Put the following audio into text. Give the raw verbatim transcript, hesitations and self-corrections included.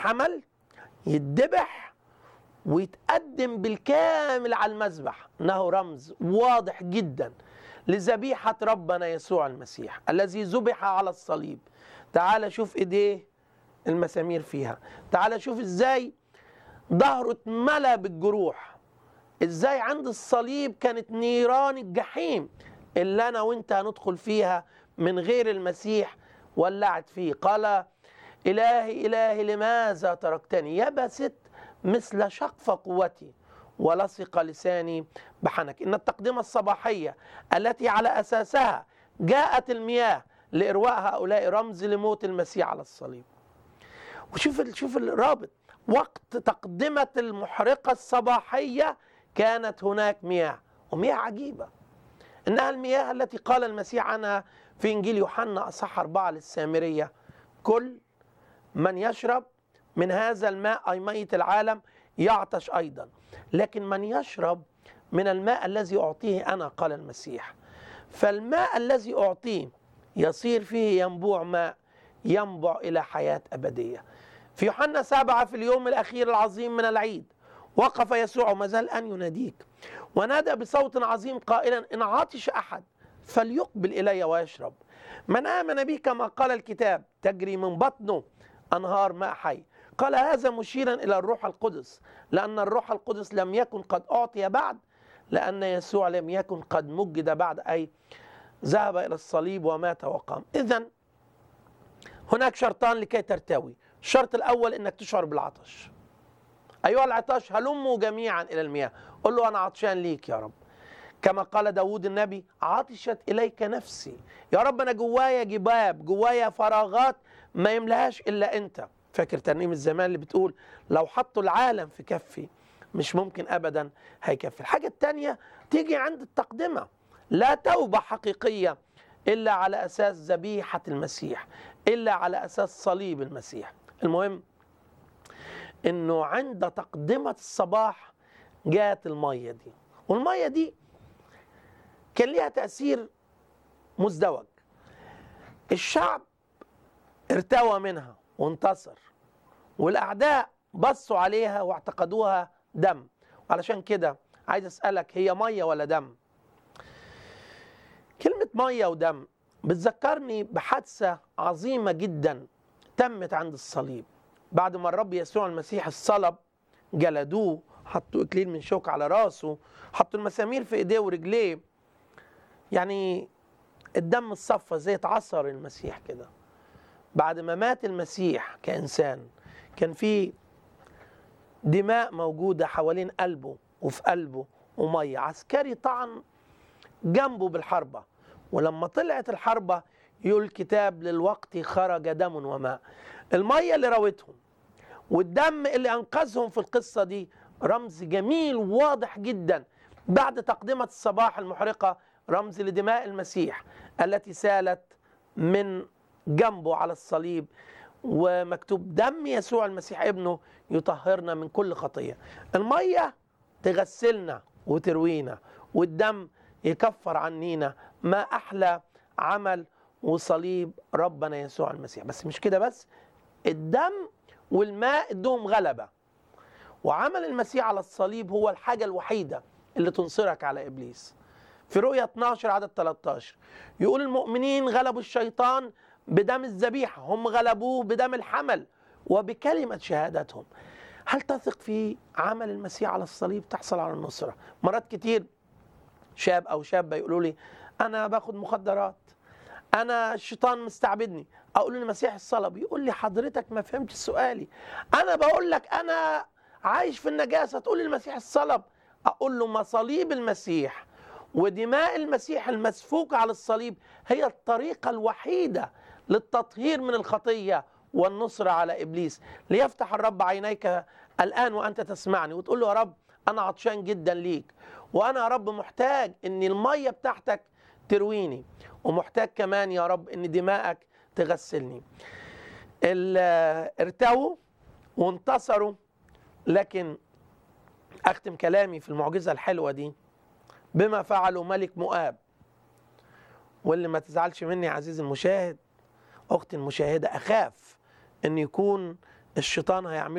يتحمل يتذبح ويتقدم بالكامل على المذبح، انه رمز واضح جدا لذبيحة ربنا يسوع المسيح الذي ذبح على الصليب. تعال شوف ايديه المسامير فيها، تعال شوف ازاي ظهره اتملى بالجروح، ازاي عند الصليب كانت نيران الجحيم اللي انا وانت هندخل فيها من غير المسيح ولعت فيه. قال إلهي إلهي لماذا تركتني، يبست مثل شقف قوتي ولصق لساني بحنك. إن التقدمة الصباحية التي على أساسها جاءت المياه لإرواء هؤلاء رمز لموت المسيح على الصليب. وشوف شوف الرابط، وقت تقدمة المحرقة الصباحية كانت هناك مياه، ومياه عجيبة، إنها المياه التي قال المسيح عنها في إنجيل يوحنا أصحاح أربعة للسامرية: كل من يشرب من هذا الماء أي مية العالم يعطش أيضا، لكن من يشرب من الماء الذي أعطيه أنا، قال المسيح، فالماء الذي أعطيه يصير فيه ينبوع ماء ينبع إلى حياة أبدية. في يوحنا سبعة في اليوم الأخير العظيم من العيد وقف يسوع وما زال أن يناديك ونادى بصوت عظيم قائلا: إن عطش أحد فليقبل إلي ويشرب، من آمن بي كما قال الكتاب تجري من بطنه أنهار ماء حي. قال هذا مشيرا إلى الروح القدس، لأن الروح القدس لم يكن قد أعطي بعد، لأن يسوع لم يكن قد مجد بعد، أي ذهب إلى الصليب ومات وقام. إذن هناك شرطان لكي ترتوي. الشرط الأول إنك تشعر بالعطش. أيها العطاش هلموا جميعا إلى المياه، قل له أنا عطشان ليك يا رب، كما قال داود النبي: عطشت إليك نفسي. يا رب أنا جوايا جباب، جوايا فراغات ما يملهاش إلا أنت. فاكر ترنيم الزمان اللي بتقول: لو حطوا العالم في كفي مش ممكن أبدا هيكفي. الحاجة التانية تيجي عند التقدمة، لا توبة حقيقية إلا على أساس ذبيحة المسيح، إلا على أساس صليب المسيح. المهم إنه عند تقدمة الصباح جاءت المية دي، والمية دي كان ليها تأثير مزدوج. الشعب ارتوى منها وانتصر، والأعداء بصوا عليها واعتقدوها دم. وعلشان كده عايز أسألك، هي مية ولا دم؟ كلمة مية ودم بتذكرني بحادثة عظيمة جدا تمت عند الصليب. بعد ما الرب يسوع المسيح الصلب، جلدوه، حطوا إكليل من شوك على راسه، حطوا المسامير في إيديه ورجليه، يعني الدم الصفى زي اتعصر المسيح كده. بعد ما مات المسيح كإنسان كان في دماء موجودة حوالين قلبه وفي قلبه ومية. عسكري طعن جنبه بالحربة، ولما طلعت الحربة يقول الكتاب: للوقت خرج دم وماء. المية اللي راوتهم والدم اللي أنقذهم في القصة دي رمز جميل واضح جدا بعد تقدمة الصباح المحرقة، رمز لدماء المسيح التي سالت من جنبه على الصليب، ومكتوب: دم يسوع المسيح ابنه يطهرنا من كل خطية. المية تغسلنا وتروينا، والدم يكفر عنينا. ما أحلى عمل وصليب ربنا يسوع المسيح. بس مش كده بس، الدم والماء ادهم غلبة، وعمل المسيح على الصليب هو الحاجة الوحيدة اللي تنصرك على إبليس. في رؤية اثناشر عدد ثلاثة عشر يقول: المؤمنين غلبوا الشيطان بدم الذبيحة، هم غلبوه بدم الحمل وبكلمة شهادتهم. هل تثق في عمل المسيح على الصليب تحصل على النصرة؟ مرات كتير شاب أو شابة يقولوا لي: أنا باخد مخدرات، أنا الشيطان مستعبدني. أقول له: المسيح الصلب. يقول لي: حضرتك ما فهمتش سؤالي، أنا بقول لك أنا عايش في النجاسة، تقول لي المسيح الصلب. أقول له: مصاليب المسيح ودماء المسيح المسفوكة على الصليب هي الطريقة الوحيدة للتطهير من الخطية والنصر على إبليس. ليفتح الرب عينيك الآن وأنت تسمعني وتقول له: يا رب أنا عطشان جدا ليك، وأنا يا رب محتاج أن المية بتاعتك ترويني، ومحتاج كمان يا رب أن دماءك تغسلني. ارتووا وانتصروا، لكن أختم كلامي في المعجزة الحلوة دي بما فعله ملك مؤاب. واللي ما تزعلش مني يا عزيزي المشاهد، أختي المشاهدة، أخاف أن يكون الشيطان هيعمل